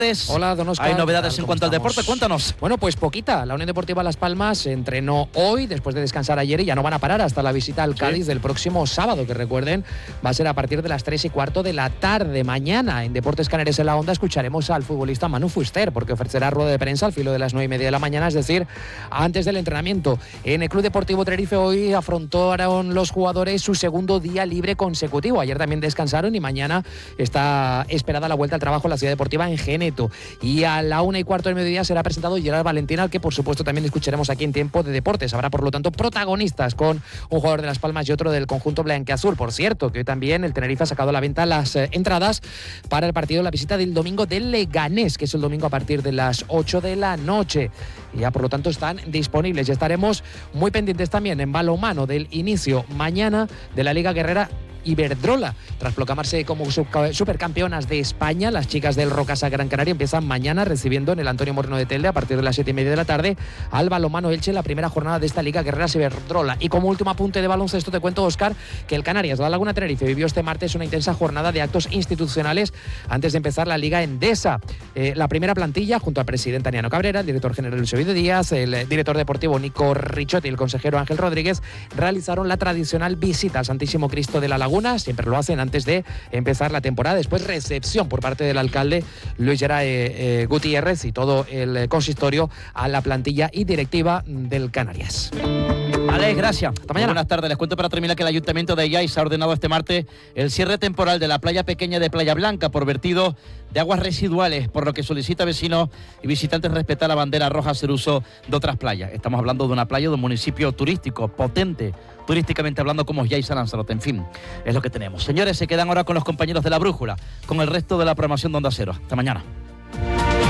Hola, don Óscar. Hay novedades en cuanto al deporte, cuéntanos. Bueno, pues poquita. La Unión Deportiva Las Palmas entrenó hoy, después de descansar ayer, y ya no van a parar hasta la visita al Cádiz del próximo sábado, que recuerden, va a ser a partir de las 3:15 de la tarde. Mañana, en Deportes Canarias en la Onda, escucharemos al futbolista Manu Fuster, porque ofrecerá rueda de prensa al filo de las 9:30 de la mañana, es decir, antes del entrenamiento. En el Club Deportivo Tenerife hoy afrontaron los jugadores su segundo día libre consecutivo. Ayer también descansaron y mañana está esperada la vuelta al trabajo en la Ciudad Deportiva en Geneto. Y a la 1:15 del mediodía será presentado Gerard Valentín, al que por supuesto también escucharemos aquí en Tiempo de Deportes. Habrá por lo tanto protagonistas, con un jugador de Las Palmas y otro del conjunto blanquiazul. Por cierto, que hoy también el Tenerife ha sacado a la venta las entradas para el partido de la visita del domingo del Leganés, que es el domingo a partir de las 8 de la noche. Y ya por lo tanto están disponibles. Y estaremos muy pendientes también en balonmano del inicio mañana de la Liga Guerrera Iberdrola. Tras proclamarse como supercampeonas de España, las chicas del Rocasa Gran Canaria empiezan mañana recibiendo en el Antonio Moreno de Telde a partir de las 7:30 de la tarde al balonmano Elche, la primera jornada de esta Liga Guerreras Iberdrola. Y como último apunte de baloncesto te cuento, Óscar, que el Canarias La Laguna Tenerife vivió este martes una intensa jornada de actos institucionales antes de empezar la Liga Endesa. La primera plantilla, junto al presidente Aniano Cabrera, el director general Luis Ovidio Díaz, el director deportivo Nico Ricciotti y el consejero Ángel Rodríguez, realizaron la tradicional visita al Santísimo Cristo de la Laguna. Siempre lo hacen antes de empezar la temporada. Después recepción por parte del alcalde Luis Geray Gutiérrez y todo el consistorio a la plantilla y directiva del Canarias. Alex, gracias. Hasta mañana. Buenas tardes. Les cuento para terminar que el Ayuntamiento de Yais ha ordenado este martes el cierre temporal de la playa pequeña de Playa Blanca por vertido de aguas residuales, por lo que solicita a vecinos y visitantes respetar la bandera roja, hacer uso de otras playas. Estamos hablando de una playa de un municipio turístico, potente, turísticamente hablando, como Yais a Lanzarote. En fin, es lo que tenemos. Señores, se quedan ahora con los compañeros de La Brújula, con el resto de la programación de Onda Cero. Hasta mañana.